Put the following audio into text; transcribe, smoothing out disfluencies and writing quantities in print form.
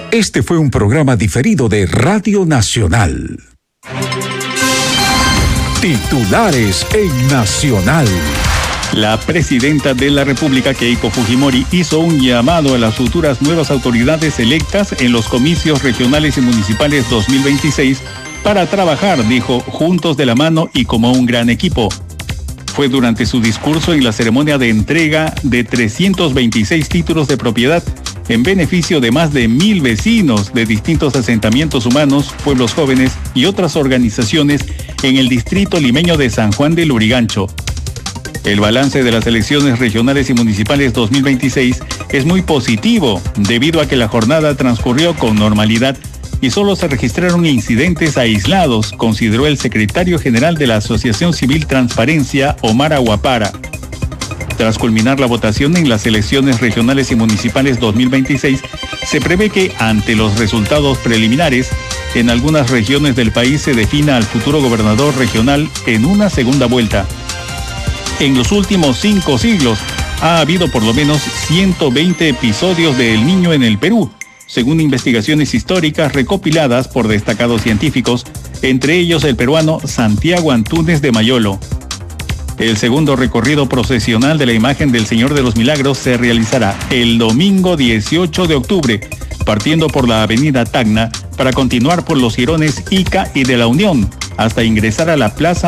Este fue un programa diferido de Radio Nacional. Titulares en Nacional. La presidenta de la República, Keiko Fujimori, hizo un llamado a las futuras nuevas autoridades electas en los comicios regionales y municipales 2026 para trabajar, dijo, juntos de la mano y como un gran equipo. Fue durante su discurso en la ceremonia de entrega de 326 títulos de propiedad en beneficio de más de 1,000 vecinos de distintos asentamientos humanos, pueblos jóvenes y otras organizaciones en el distrito limeño de San Juan de Lurigancho. El balance de las elecciones regionales y municipales 2026 es muy positivo debido a que la jornada transcurrió con normalidad y solo se registraron incidentes aislados, consideró el secretario general de la Asociación Civil Transparencia, Omar Aguapara. Tras culminar la votación en las elecciones regionales y municipales 2026, se prevé que, ante los resultados preliminares, en algunas regiones del país se defina al futuro gobernador regional en una segunda vuelta. En los últimos 5 siglos ha habido por lo menos 120 episodios de El Niño en el Perú, según investigaciones históricas recopiladas por destacados científicos, entre ellos el peruano Santiago Antúnez de Mayolo. El segundo recorrido procesional de la imagen del Señor de los Milagros se realizará el domingo 18 de octubre, partiendo por la avenida Tacna para continuar por los jirones Ica y de la Unión, hasta ingresar a la Plaza